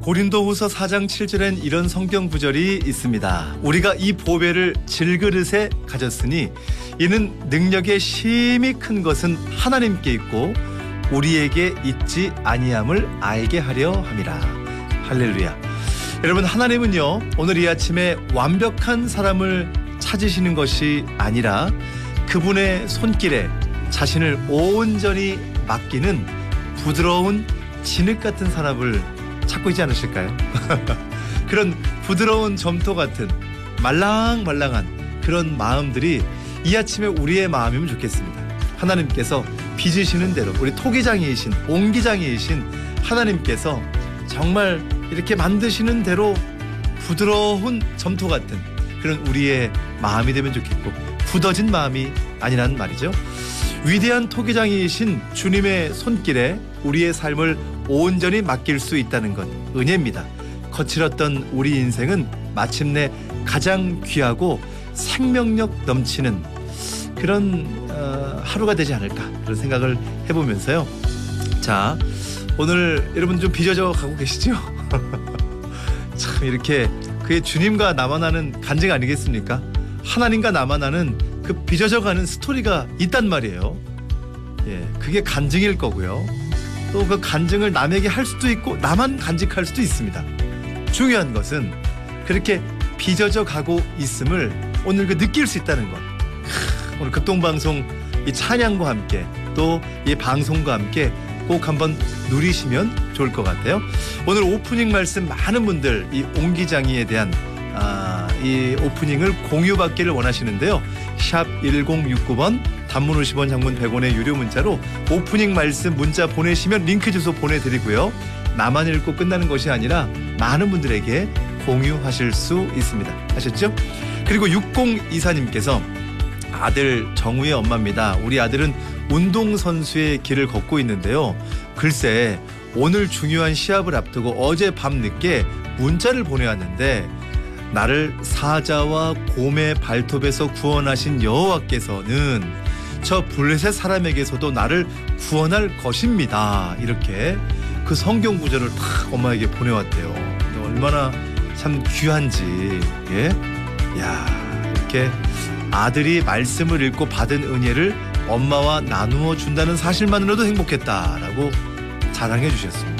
고린도후서 4장 7절엔 이런 성경 구절이 있습니다. 우리가 이 보배를 질그릇에 가졌으니 이는 능력의 심히 큰 것은 하나님께 있고 우리에게 있지 아니함을 알게 하려 함이라. 할렐루야. 여러분, 하나님은요 오늘 이 아침에 완벽한 사람을 찾으시는 것이 아니라 그분의 손길에 자신을 온전히 맡기는 부드러운 진흙 같은 사람을 찾고 있지 않으실까요? 그런 부드러운 점토 같은 말랑말랑한 그런 마음들이 이 아침에 우리의 마음이면 좋겠습니다. 하나님께서 빚으시는 대로 우리 토기장이이신 옹기장이이신 하나님께서 정말 이렇게 만드시는 대로 부드러운 점토 같은 그런 우리의 마음이 되면 좋겠고, 굳어진 마음이 아니란 말이죠. 위대한 토기장이신 주님의 손길에 우리의 삶을 온전히 맡길 수 있다는 것 은혜입니다. 거칠었던 우리 인생은 마침내 가장 귀하고 생명력 넘치는 그런 하루가 되지 않을까 그런 생각을 해보면서요. 자, 오늘 여러분 좀 빚어져 가고 계시죠? 참 이렇게 그의 주님과 나만 아는 간증 아니겠습니까? 하나님과 나만 아는 그 빚어져 가는 스토리가 있단 말이에요. 예, 그게 간증일 거고요. 또 그 간증을 남에게 할 수도 있고 나만 간직할 수도 있습니다. 중요한 것은 그렇게 빚어져 가고 있음을 오늘 그 느낄 수 있다는 것. 오늘 극동방송 이 찬양과 함께 또 이 방송과 함께 꼭 한번 누리시면 좋을 것 같아요. 오늘 오프닝 말씀 많은 분들 이 옹기장이에 대한 이 오프닝을 공유받기를 원하시는데요. 샵 1069번 단문 50원 장문 100원의 유료 문자로 오프닝 말씀 문자 보내시면 링크 주소 보내드리고요. 나만 읽고 끝나는 것이 아니라 많은 분들에게 공유하실 수 있습니다. 아셨죠? 그리고 6024님께서 아들 정우의 엄마입니다. 우리 아들은 운동선수의 길을 걷고 있는데요. 글쎄 오늘 중요한 시합을 앞두고 어제 밤늦게 문자를 보내왔는데 나를 사자와 곰의 발톱에서 구원하신 여호와께서는 저 블레셋 사람에게서도 나를 구원할 것입니다. 이렇게 그 성경 구절을 딱 엄마에게 보내왔대요. 얼마나 참 귀한지. 예? 야, 이렇게 아들이 말씀을 읽고 받은 은혜를 엄마와 나누어 준다는 사실만으로도 행복했다라고 자랑해 주셨습니다.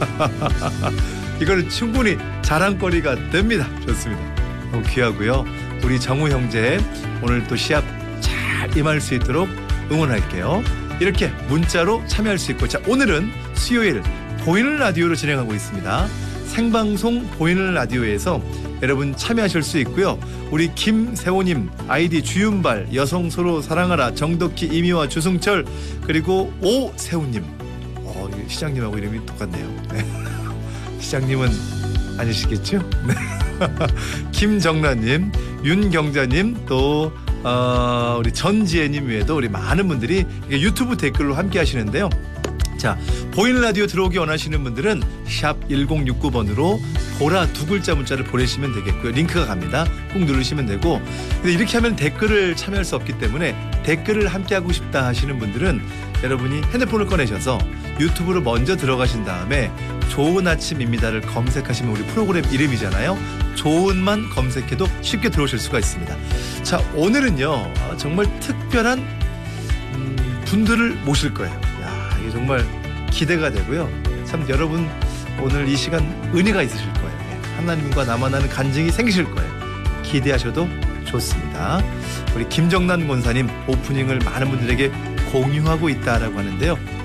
이거는 충분히 자랑거리가 됩니다. 좋습니다. 너무 귀하고요. 우리 정우 형제 오늘 또 시합 잘 임할 수 있도록 응원할게요. 이렇게 문자로 참여할 수 있고, 자, 오늘은 수요일 보이는 라디오로 진행하고 있습니다. 생방송 보이는 라디오에서 여러분 참여하실 수 있고요. 우리 김세호님, 아이디 주윤발, 여성 서로 사랑하라, 정덕희, 이미화, 주승철, 그리고 오세훈님. 시장님하고 이름이 똑같네요. 네. 시장님은 아니시겠죠? 네. 김정란님, 윤경자님, 또 우리 전지혜님 외에도 우리 많은 분들이 유튜브 댓글로 함께 하시는데요. 자, 보이는 라디오 들어오기 원하시는 분들은 샵 1069번으로 보라 두 글자 문자를 보내시면 되겠고요. 링크가 갑니다. 꼭 누르시면 되고, 근데 이렇게 하면 댓글을 참여할 수 없기 때문에 댓글을 함께 하고 싶다 하시는 분들은 여러분이 핸드폰을 꺼내셔서 유튜브로 먼저 들어가신 다음에 좋은 아침입니다를 검색하시면 우리 프로그램 이름이잖아요. 좋은만 검색해도 쉽게 들어오실 수가 있습니다. 자, 오늘은요 정말 특별한 분들을 모실 거예요. 야, 이게 정말 기대가 되고요. 참 여러분 오늘 이 시간 은혜가 있으실 거예요. 하나님과 나만 아는 간증이 생기실 거예요. 기대하셔도 좋습니다. 우리 김정란 권사님 오프닝을 많은 분들에게 공유하고 있다라고 하는데요.